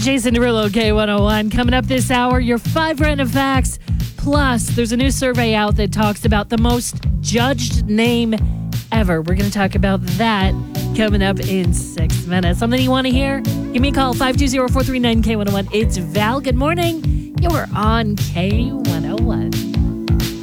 Jason Derulo, K101. Coming up this hour, your 5 random facts. Plus, there's a new survey out that talks about the most judged name ever. We're going to talk about that coming up in 6 minutes. Something you want to hear? Give me a call, 520-439-K101. It's Val. Good morning. You're on K101.